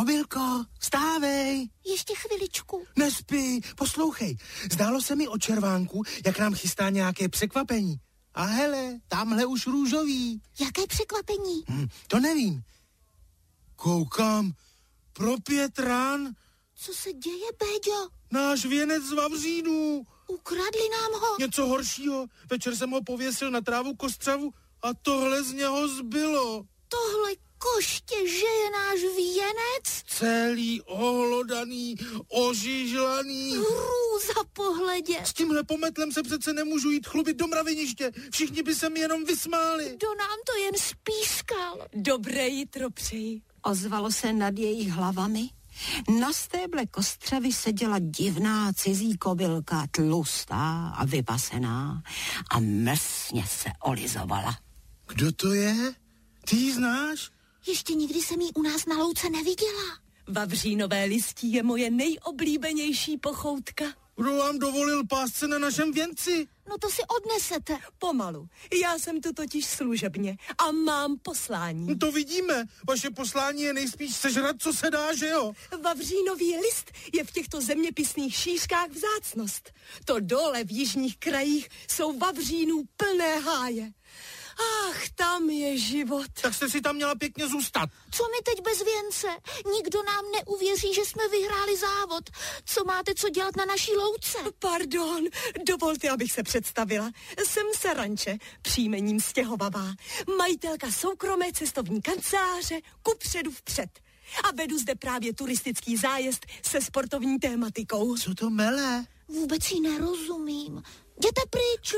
Kobylko, vstávej. Ještě chviličku. Nespí, poslouchej. Zdálo se mi od červánku, jak nám chystá nějaké překvapení. A hele, tamhle už růžový. Jaké překvapení? To nevím. Koukám, pro 5 rán. Co se děje, Béďo? Náš věnec z vavřínů. Ukradli nám ho. Něco horšího. Večer jsem ho pověsil na trávu kostřavu a tohle z něho zbylo. Tohle koště, že je náš věnec? Celý ohlodaný, ožižlaný. Hrůza pohledě. S tímhle pometlem se přece nemůžu jít chlubit do mraveniště. Všichni by se mi jenom vysmáli. Kdo nám to jen spískal? Dobré jitro přeji. Ozvalo se nad jejich hlavami. Na stéble kostřavy seděla divná cizí kobylka, tlustá a vypasená a mrsně se olizovala. Kdo to je? Ty ji znáš? Ještě nikdy jsem jí u nás na louce neviděla. Vavřínové listí je moje nejoblíbenější pochoutka. Kdo vám dovolil pást se na našem věnci? No to si odnesete. Pomalu. Já jsem tu totiž služebně a mám poslání. To vidíme. Vaše poslání je nejspíš sežrat, co se dá, že jo? Vavřínový list je v těchto zeměpisných šířkách vzácnost. To dole v jižních krajích jsou vavřínů plné háje. Ach, tam je život. Tak jste si tam měla pěkně zůstat. Co mi teď bez věnce? Nikdo nám neuvěří, že jsme vyhráli závod. Co máte co dělat na naší louce? Pardon, dovolte, abych se představila. Jsem Saranče, příjmením Stěhovavá, majitelka soukromé cestovní kanceláře Kupředu vpřed. A vedu zde právě turistický zájezd se sportovní tématikou. Co to mele? Vůbec jí nerozumím. Jděte pryč.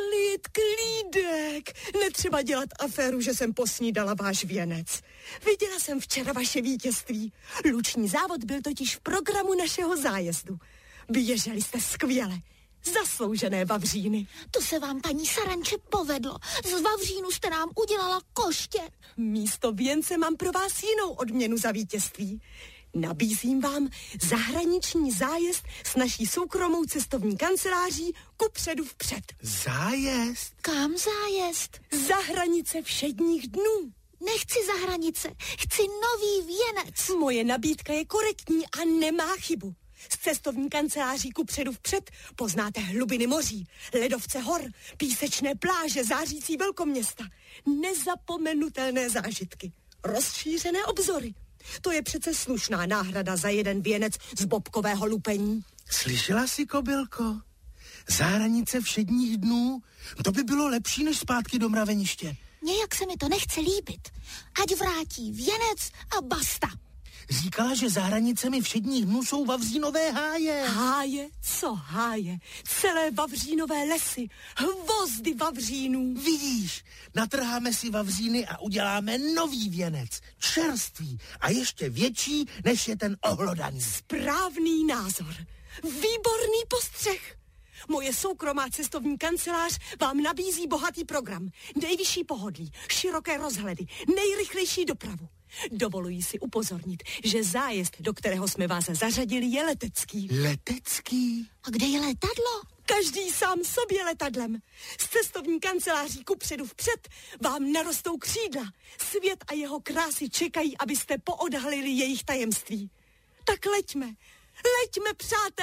Klídek. Netřeba dělat aféru, že jsem posnídala váš věnec. Viděla jsem včera vaše vítězství. Luční závod byl totiž v programu našeho zájezdu. Běželi jste skvěle. Zasloužené vavříny. To se vám, paní Saranče, povedlo. Z vavřínu jste nám udělala koště. Místo věnce mám pro vás jinou odměnu za vítězství. Nabízím vám zahraniční zájezd s naší soukromou cestovní kanceláří Kupředu vpřed. Zájezd? Kam zájezd? Za hranice všedních dnů. Nechci za hranice, chci nový věnec. Moje nabídka je korektní a nemá chybu. Z cestovní kanceláří Kupředu vpřed poznáte hlubiny moří, ledovce hor, písečné pláže, zářící velkoměsta, nezapomenutelné zážitky, rozšířené obzory. To je přece slušná náhrada za jeden věnec z bobkového lupení. Slyšela jsi, kobylko? Za hranice všedních dnů? To by bylo lepší, než zpátky do mraveniště. Nějak se mi to nechce líbit. Ať vrátí věnec a basta. Říkala, že za hranicemi všedních dnů jsou vavřínové háje. Háje? Co háje? Celé vavřínové lesy, hvozdy vavřínů. Vidíš, natrháme si vavříny a uděláme nový věnec. Čerstvý a ještě větší, než je ten ohlodaný. Správný názor. Výborný postřeh. Moje soukromá cestovní kancelář vám nabízí bohatý program. Nejvyšší pohodlí, široké rozhledy, nejrychlejší dopravu. Dovoluji si upozornit, že zájezd, do kterého jsme vás zařadili, je letecký. Letecký? A kde je letadlo? Každý sám sobě letadlem. Z cestovní kanceláří Kupředu vpřed vám narostou křídla. Svět a jeho krásy čekají, abyste poodhalili jejich tajemství. Tak leďme, přátelé.